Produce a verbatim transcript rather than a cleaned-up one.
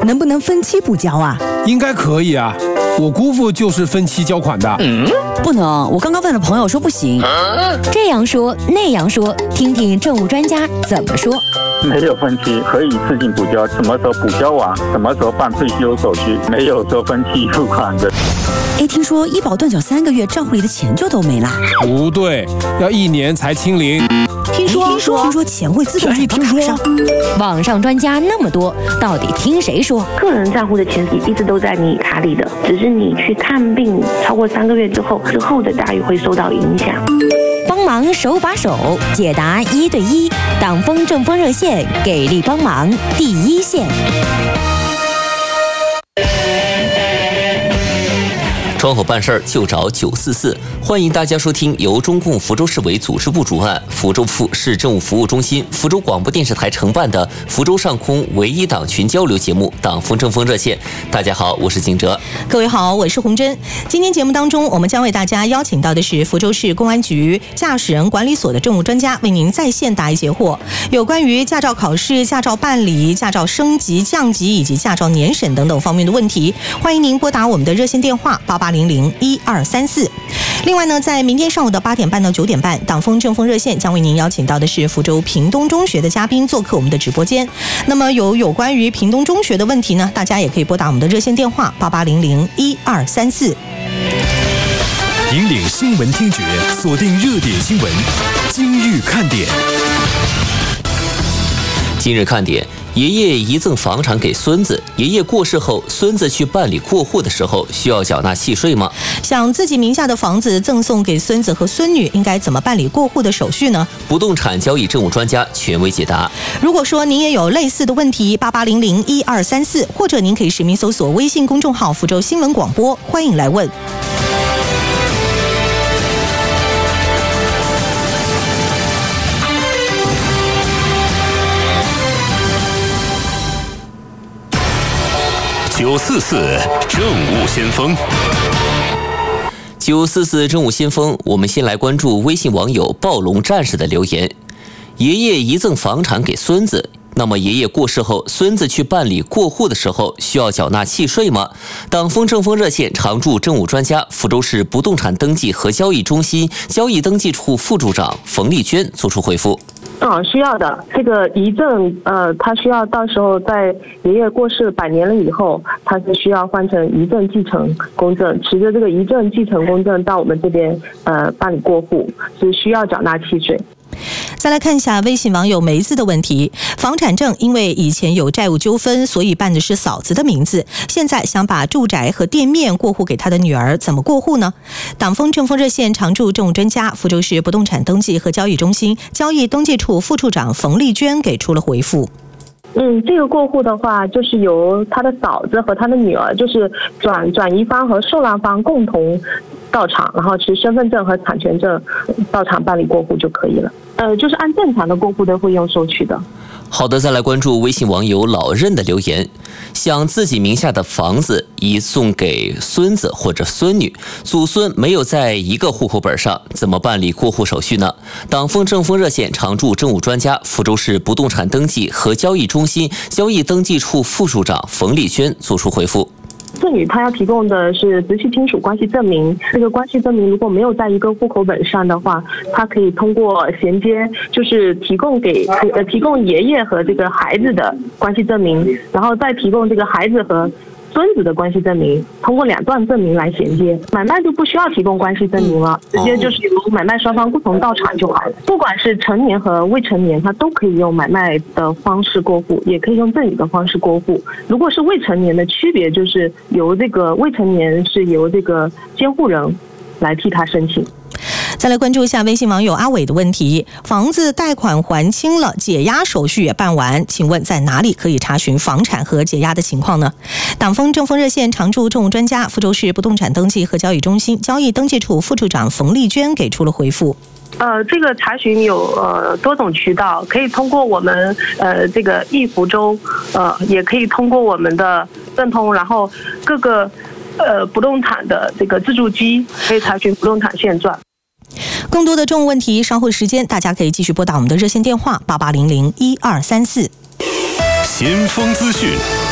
能不能分期补交啊？ 应该可以啊，我姑父就是分期交款的。 嗯，不能，我刚刚问了朋友说不行。 这样说那样说，听听政务专家怎么说。 没有分期，可以自行补交，什么时候补交完，什么时候办退休手续，没有说分期付款的。 哎，听说医保断缴三个月，账户里的钱就都没了。 不对，要一年才清零。 听说听说听说钱会自动转到卡上。 网上专家那么多，到底听谁说？ 个人账户的钱一直都在你卡里的，只是你去看病超过三个月之后，之后的待遇会受到影响。 帮忙手把手解答一对一，党风政风热线给力帮忙第一线。 窗口办事儿就找九四四，欢迎大家收听由中共福州市委组织部主办、福州府市政务服务中心、福州广播电视台承办的福州上空唯一党群交流节目《党风政风热线》。大家好，我是景哲。 各位好，我是洪珍。今天节目当中，我们将为大家邀请到的是福州市公安局驾驶人管理所的政务专家，为您在线答疑解惑，有关于驾照考试、驾照办理、驾照升级、降级以及驾照年审等等方面的问题。欢迎您拨打我们的热线电话八八零零一二三四。另外呢，在明天上午的八点半到九点半，党风政风热线将为您邀请到的是福州屏东中学的嘉宾做客我们的直播间。那么有有关于屏东中学的问题呢，大家也可以拨打我们的热线电话八八零零一二三四。 引领新闻听觉，锁定热点新闻，今日看点。 今日看点。爷爷遗赠房产给孙子，爷爷过世后，孙子去办理过户的时候，需要缴纳契税吗？ 想自己名下的房子赠送给孙子和孙女，应该怎么办理过户的手续呢？ 不动产交易政务专家权威解答。 如果说您也有类似的问题，八八零零一二三四，或者您可以实名搜索微信公众号福州新闻广播，欢迎来问。 九四四政务先锋， 九四四政务先锋，我们先来关注微信网友暴龙战士的留言：爷爷遗赠房产给孙子，那么爷爷过世后，孙子去办理过户的时候，需要缴纳契税吗？党风政风热线常驻政务专家、福州市不动产登记和交易中心交易登记处副处长冯丽娟作出回复。 嗯，需要的。这个遗赠，呃，他需要到时候在爷爷过世百年了以后，他是需要换成遗赠继承公证，持着这个遗赠继承公证到我们这边呃办理过户，是需要缴纳契税。 再来看一下微信网友梅子的问题：房产证因为以前有债务纠纷，所以办的是嫂子的名字，现在想把住宅和店面过户给他的女儿，怎么过户呢？党风政风热线常驻政务专家、福州市不动产登记和交易中心交易登记处副处长冯丽娟给出了回复。 嗯，这个过户的话，就是由他的嫂子和他的女儿，就是转转移方和受让方共同到场，然后持身份证和产权证到场办理过户就可以了。呃，就是按正常的过户的费用收取的。 好的，再来关注微信网友老任的留言：想自己名下的房子移送给孙子或者孙女，祖孙没有在一个户口本上，怎么办理过户手续呢？党风政风热线常驻政务专家、福州市不动产登记和交易中心交易登记处副处长冯丽娟作出回复。 孙女她要提供的是直系亲属关系证明，这个关系证明如果没有在一个户口本上的话，她可以通过衔接，就是提供给呃提供爷爷和这个孩子的关系证明，然后再提供这个孩子和孙子的关系证明，通过两段证明来衔接，买卖就不需要提供关系证明了，直接就是由买卖双方共同到场就好了。不管是成年和未成年，他都可以用买卖的方式过户，也可以用赠与的方式过户。如果是未成年的区别，就是由这个未成年是由这个监护人来替他申请。 再来关注一下微信网友阿伟的问题：房子贷款还清了，解押手续也办完，请问在哪里可以查询房产和解押的情况呢？党风政风热线常驻政务专家、福州市不动产登记和交易中心交易登记处副处长冯丽娟给出了回复。 呃，这个查询有呃多种渠道，可以通过我们呃这个易福州，呃也可以通过我们的政通，然后各个呃不动产的这个自助机可以查询不动产现状。 更多的政务问题，稍后时间大家可以继续拨打我们的热线电话八八零零一二三四。 先锋资讯，